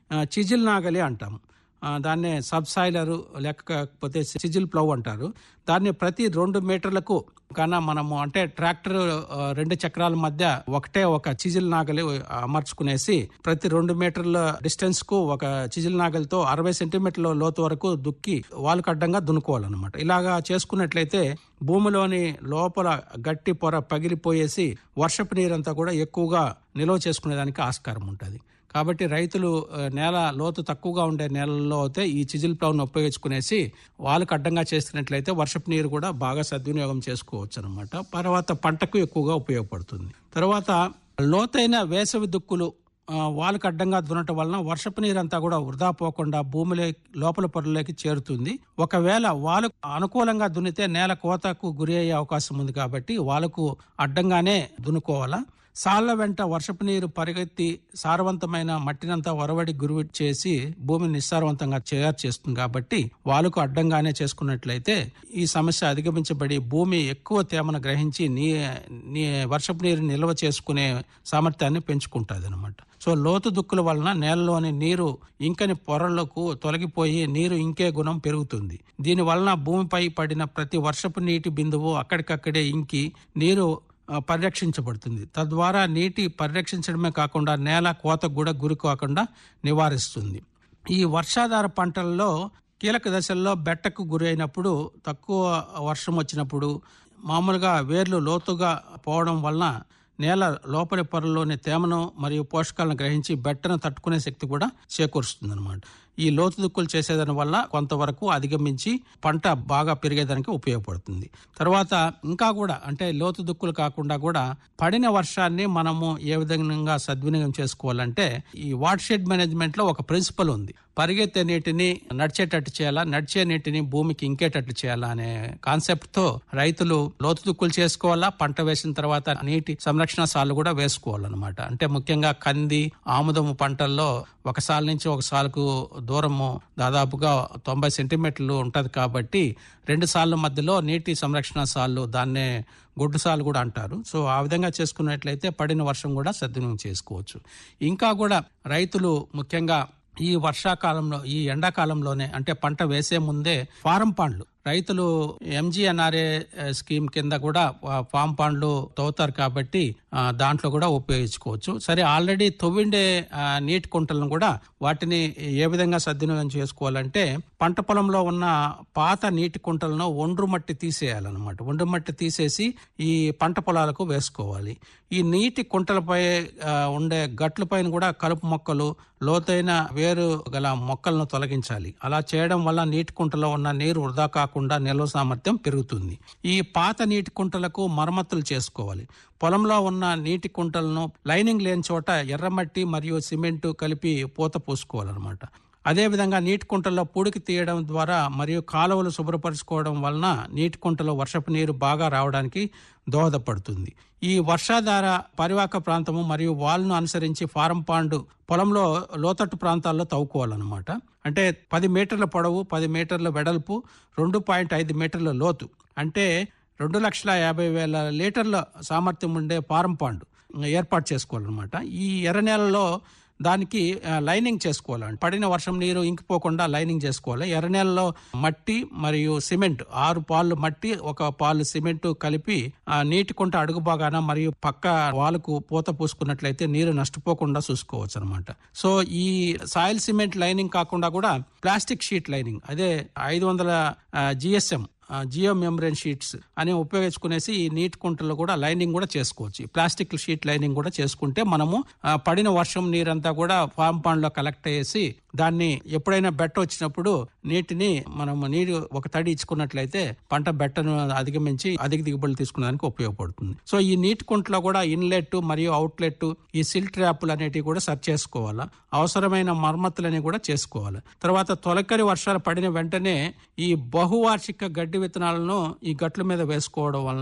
Chisel నాగలి అంటాం. దాన్నే సబ్సాయిలరు లేకపోతే సిజిల్ ప్లవ్ అంటారు. దాన్ని ప్రతి 2 మీటర్లకు కన్నా మనము అంటే ట్రాక్టర్ 2 చక్రాల మధ్య ఒక చిజిల్ నాగలి అమర్చుకునేసి ప్రతి 2 మీటర్ల డిస్టెన్స్ కు ఒక చిజిల్ నాగలితో 60 సెంటీమీటర్ల లోతు వరకు దుక్కి వాలుకు అడ్డంగా దున్నుకోవాలన్నమాట. ఇలాగా చేసుకున్నట్లయితే భూమిలోని లోపల గట్టి పొర పగిలిపోయేసి వర్షపు నీరంతా కూడా ఎక్కువగా నిల్వ చేసుకునేదానికి ఆస్కారం ఉంటుంది. కాబట్టి రైతులు నేల లోతు తక్కువగా ఉండే నేలల్లో అయితే ఈ చిజిల్ ప్లౌను ఉపయోగించుకునేసి వాళ్ళకు అడ్డంగా చేస్తున్నట్లయితే వర్షపు నీరు కూడా బాగా సద్వినియోగం చేసుకోవచ్చు అనమాట. తర్వాత పంటకు ఎక్కువగా ఉపయోగపడుతుంది. తర్వాత లోతైన వేసవి దుక్కులు వాళ్ళకు అడ్డంగా దున్నటం వలన వర్షపు నీరంతా కూడా వృధా పోకుండా భూమిలో లోపల పొరలోకి చేరుతుంది. ఒకవేళ వాళ్ళకు అనుకూలంగా దున్నితే నేల కోతకు గురి అయ్యే అవకాశం ఉంది. కాబట్టి వాళ్ళకు అడ్డంగానే దున్నుకోవాలా. సాళ్ల వెంట వర్షపు నీరు పరిగెత్తి సారవంతమైన మట్టినంతా ఒరవడి గురి చేసి భూమిని నిస్సారవంతంగా చేస్తుంది. కాబట్టి వాళ్ళకు అడ్డంగానే చేసుకున్నట్లయితే ఈ సమస్య అధిగమించబడి భూమి ఎక్కువ తేమను గ్రహించి వర్షపు నీరు నిల్వ చేసుకునే సామర్థ్యాన్ని పెంచుకుంటుంది అనమాట. సో లోతు దుక్కుల వలన నేలలోని నీరు ఇంకని పొరలకు తొలగిపోయి నీరు ఇంకే గుణం పెరుగుతుంది. దీని వలన భూమిపై పడిన ప్రతి వర్షపు నీటి బిందువు అక్కడికక్కడే ఇంకి నీరు పరిరక్షించబడుతుంది. తద్వారా నీటి పరిరక్షించడమే కాకుండా నేల కోతకు కూడా గురి కాకుండా నివారిస్తుంది. ఈ వర్షాధార పంటల్లో కీలక దశల్లో బెట్టకు గురి అయినప్పుడు, తక్కువ వర్షం వచ్చినప్పుడు మామూలుగా వేర్లు లోతుగా పోవడం వలన నేల లోపలి పొరలోని తేమను మరియు పోషకాలను గ్రహించి బెట్టను తట్టుకునే శక్తి కూడా చేకూరుస్తుంది అనమాట. ఈ లోతు దుక్కులు చేసేదాని వల్ల కొంతవరకు అధిగమించి పంట బాగా పెరిగేదానికి ఉపయోగపడుతుంది. తర్వాత ఇంకా కూడా అంటే లోతు దుక్కులు కాకుండా కూడా పడిన వర్షాన్ని మనము ఏ విధంగా సద్వినియోగం చేసుకోవాలంటే ఈ వాటర్ షెడ్ మేనేజ్మెంట్ లో ఒక ప్రిన్సిపల్ ఉంది. పరిగెత్తే నీటిని నడిచేటట్టు చేయాలా, నడిచే నీటిని భూమికి ఇంకేటట్టు చేయాలా అనే కాన్సెప్ట్ తో రైతులు లోతు దుక్కులు చేసుకోవాలా. పంట వేసిన తర్వాత నీటి సంరక్షణ సార్లు కూడా వేసుకోవాలన్నమాట. అంటే ముఖ్యంగా కంది, ఆముదము పంటల్లో ఒక సాల్ నుంచి ఒక సాలుకు దూరము దాదాపుగా 90 సెంటీమీటర్లు ఉంటది. కాబట్టి 2 సార్ల మధ్యలో నీటి సంరక్షణ సార్లు, దాన్నే గొడ్డు సార్లు కూడా అంటారు. సో ఆ విధంగా చేసుకున్నట్లయితే పడిన వర్షం కూడా సద్వినియోగం చేసుకోవచ్చు. ఇంకా కూడా రైతులు ముఖ్యంగా ఈ వర్షాకాలంలో, ఈ ఎండాకాలంలోనే అంటే పంట వేసే ముందే ఫారం పాండ్లు రైతులు MGNRA స్కీమ్ కింద కూడా ఫామ్ పాండ్లు తవ్వుతారు. కాబట్టి దాంట్లో కూడా ఉపయోగించుకోవచ్చు. సరే, ఆల్రెడీ తవ్విండే నీటి కుంటలను కూడా వాటిని ఏ విధంగా సద్వినియోగం చేసుకోవాలంటే పంట పొలంలో ఉన్న పాత నీటి కుంటలను ఒండ్రు మట్టి తీసేయాలన్నమాట. ఒండ్రు మట్టి తీసేసి ఈ పంట పొలాలకు వేసుకోవాలి. ఈ నీటి కుంటలపై ఉండే గట్ల పైన కూడా కలుపు మొక్కలు, లోతైన వేరు గల మొక్కలను తొలగించాలి. అలా చేయడం వల్ల నీటి కుంటలో ఉన్న నీరు వృధా కాకుండా నిల్వ సామర్థ్యం పెరుగుతుంది. ఈ పాత నీటి కుంటలకు మరమ్మతులు చేసుకోవాలి. పొలంలో ఉన్న నీటి కుంటలను లైనింగ్ లేని చోట ఎర్రమట్టి మరియు సిమెంటు కలిపి పూత పూసుకోవాలన్నమాట. అదేవిధంగా నీటి కుంటల్లో పూడికి తీయడం ద్వారా మరియు కాలువలు శుభ్రపరచుకోవడం వలన నీటి కుంటలో వర్షపు నీరు బాగా రావడానికి దోహదపడుతుంది. ఈ వర్షాధార పరివాహక ప్రాంతము మరియు వాల్ను అనుసరించి ఫారం పాండు పొలంలో లోతట్టు ప్రాంతాల్లో తవ్వుకోవాలన్నమాట. అంటే 10 మీటర్ల పొడవు, 10 మీటర్ల వెడల్పు, 2.5 మీటర్ల లోతు, అంటే 2,50,000 లీటర్ల సామర్థ్యం ఉండే ఫారం పాండు ఏర్పాటు చేసుకోవాలన్నమాట. ఈ ఎర్ర నేలలో దానికి లైనింగ్ చేసుకోవాలి. పడిన వర్షం నీరు ఇంకిపోకుండా లైనింగ్ చేసుకోవాలి. ఎర్ర నేలలో మట్టి మరియు సిమెంట్, 6 పాళ్ళు మట్టి, 1 పాలు సిమెంట్ కలిపి నీటి కుంట అడుగు భాగాన మరియు పక్క వాలుకు పూత పూసుకున్నట్లయితే నీరు నష్టపోకుండా చూసుకోవచ్చు అనమాట. సో ఈ సాయిల్ సిమెంట్ లైనింగ్ కాకుండా కూడా ప్లాస్టిక్ షీట్ లైనింగ్, అదే 500 GSM జియో మెంబ్రేన్ షీట్స్ అని ఉపయోగించుకునేసి ఈ నీటి కుంటలో కూడా లైనింగ్ కూడా చేసుకోవచ్చు. ప్లాస్టిక్ షీట్ లైనింగ్ కూడా చేసుకుంటే మనము పడిన వర్షం నీరంతా కూడా ఫామ్ పాండ్ లో కలెక్ట్ అయ్యేసి దాన్ని ఎప్పుడైనా బెట్ట వచ్చినప్పుడు నీటిని మనము నీరు ఒక తడి ఇచ్చుకున్నట్లయితే పంట బెట్టను అధిగమించి అధిక దిగుబడులు తీసుకునేందుకు ఉపయోగపడుతుంది. సో ఈ నీటి కుంటలో కూడా ఇన్లెట్ మరియు అవుట్లెట్, ఈ సిల్ ట్రాప్లు అనేటివి కూడా సరి చేసుకోవాలా. అవసరమైన మరమ్మతులని కూడా చేసుకోవాలి. తర్వాత తొలకరి వర్షాలు పడిన వెంటనే ఈ బహువార్షిక గడ్డి విత్తనాలను ఈ గట్ల మీద వేసుకోవడం వలన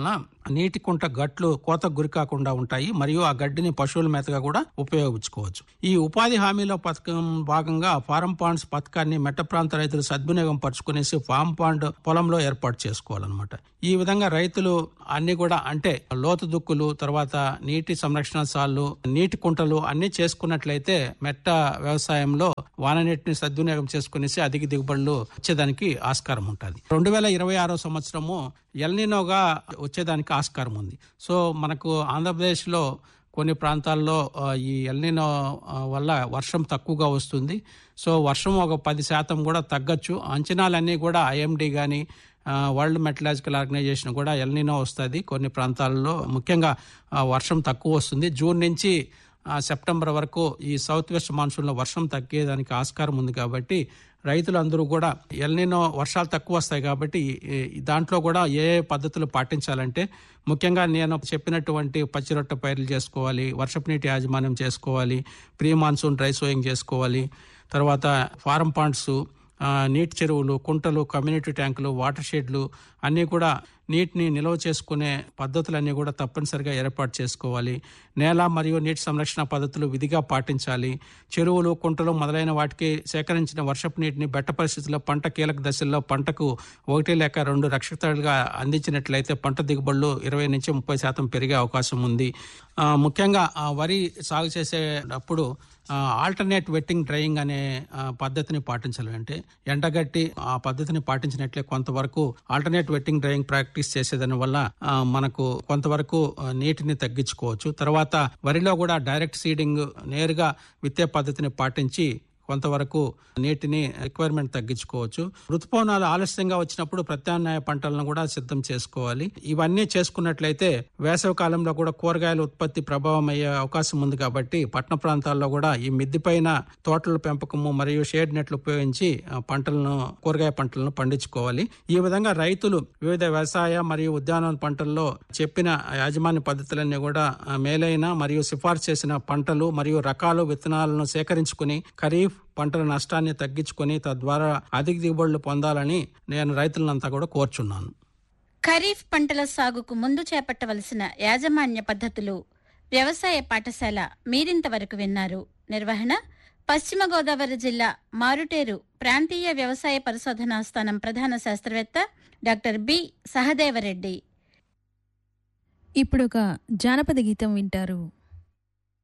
నీటి కుంట గట్లు కోతకు గురి కాకుండా ఉంటాయి మరియు ఆ గడ్డిని పశువుల మేతగా కూడా ఉపయోగించుకోవచ్చు. ఈ ఉపాధి హామీలో పథకం భాగంగా ఫారం పాండ్స్ పథకాన్ని మెట్ట ప్రాంత రైతులు సద్వినియోగం పరుచుకునేసి ఫామ్ పాండ్ పొలంలో ఏర్పాటు చేసుకోవాలన్నమాట. ఈ విధంగా రైతులు అన్ని కూడా అంటే లోతు దుక్కులు, తర్వాత నీటి సంరక్షణ సాళ్లు, నీటి కుంటలు అన్ని చేసుకున్నట్లయితే మెట్ట వ్యవసాయంలో వాన నీటిని సద్వినియోగం చేసుకునేసి అధిక దిగుబడులు వచ్చేదానికి ఆస్కారం ఉంటుంది. 2026 సంవత్సరము ఎల్నినోగా వచ్చేదానికి ఆస్కారం ఉంది. సో మనకు ఆంధ్రప్రదేశ్లో కొన్ని ప్రాంతాల్లో ఈ ఎల్నినో వల్ల వర్షం తక్కువగా వస్తుంది. సో వర్షం ఒక 10% కూడా తగ్గచ్చు. అంచనాలన్నీ కూడా ఐఎండి కానీ వరల్డ్ మెటలాజికల్ ఆర్గనైజేషన్ కూడా ఎల్నినో వస్తుంది. కొన్ని ప్రాంతాల్లో ముఖ్యంగా వర్షం తక్కువ వస్తుంది. జూన్ నుంచి సెప్టెంబర్ వరకు ఈ సౌత్ వెస్ట్ మాన్సూన్లో వర్షం తగ్గేదానికి ఆస్కారం ఉంది. కాబట్టి రైతులందరూ కూడా ఎల్నినో వర్షాలు తక్కువ వస్తాయి కాబట్టి దాంట్లో కూడా ఏ పద్ధతులు పాటించాలంటే ముఖ్యంగా నేను చెప్పినటువంటి పచ్చిరొట్ట పైర్లు చేసుకోవాలి, వర్షపు నీటి యాజమాన్యం చేసుకోవాలి, ప్రీ మాన్సూన్ డ్రై సోయింగ్ చేసుకోవాలి, తర్వాత ఫారం పాండ్స్, నీటి చెరువులు, కుంటలు, కమ్యూనిటీ ట్యాంకులు, వాటర్ షెడ్లు అన్నీ కూడా నీటిని నిల్వ చేసుకునే పద్ధతులన్నీ కూడా తప్పనిసరిగా ఏర్పాటు చేసుకోవాలి. నేల మరియు నీటి సంరక్షణ పద్ధతులు విధిగా పాటించాలి. చెరువులు, కుంటలు మొదలైన వాటికి సేకరించిన వర్షపు నీటిని బెట్ట పరిస్థితుల్లో పంట కీలక దశల్లో పంటకు 1 లేక 2 రక్షితాలుగా అందించినట్లయితే పంట దిగుబడులు 20 నుంచి 30% పెరిగే అవకాశం ఉంది. ముఖ్యంగా వరి సాగు చేసేటప్పుడు ఆల్టర్నేట్ వెట్టింగ్ డ్రైయింగ్ అనే పద్ధతిని పాటించాలి. అంటే ఎండగట్టి ఆ పద్ధతిని పాటించినట్లే కొంతవరకు ఆల్టర్నేట్ వెట్టింగ్ డ్రైయింగ్ ప్రాక్టీస్ చేసేదాని వల్ల మనకు కొంతవరకు నీటిని తగ్గించుకోవచ్చు. తర్వాత వరిలో కూడా డైరెక్ట్ సీడింగ్, నేరుగా విత్తే పద్ధతిని పాటించి కొంతవరకు నీటిని రిక్వైర్మెంట్ తగ్గించుకోవచ్చు. ఋతుపవనాలు ఆలస్యంగా వచ్చినప్పుడు ప్రత్యామ్నాయ పంటలను కూడా సిద్ధం చేసుకోవాలి. ఇవన్నీ చేసుకున్నట్లయితే వేసవి కాలంలో కూడా కూరగాయల ఉత్పత్తి ప్రభావం అయ్యే అవకాశం ఉంది. కాబట్టి పట్టణ ప్రాంతాల్లో కూడా ఈ మిద్ది పైన తోటల పెంపకము మరియు షేడ్ నెట్లు ఉపయోగించి కూరగాయ పంటలను పండించుకోవాలి. ఈ విధంగా రైతులు వివిధ వ్యవసాయ మరియు ఉద్యానవన పంటల్లో చెప్పిన యాజమాన్య పద్ధతులన్నీ కూడా మేలైన మరియు సిఫార్సు చేసిన పంటలు మరియు రకాలు, విత్తనాలను సేకరించుకుని ఖరీఫ్ పంటల నష్టాన్ని తగ్గించుకొని తద్వారా అధిక దిగుబడులు పొందాలని నేను రైతులంతా కూడా కోరుచున్నాను. ఖరీఫ్ పంటల సాగుకు ముందు చేపట్టవలసిన యాజమాన్య పద్ధతులు వ్యవసాయ పాఠశాల మీరింతవరకు విన్నారు. నిర్వహణ పశ్చిమ గోదావరి జిల్లా మారుటేరు ప్రాంతీయ వ్యవసాయ పరిశోధనా స్థానం ప్రధాన శాస్త్రవేత్త డాక్టర్ బి సహదేవరెడ్డి. ఇప్పుడొక జానపద గీతం వింటారు.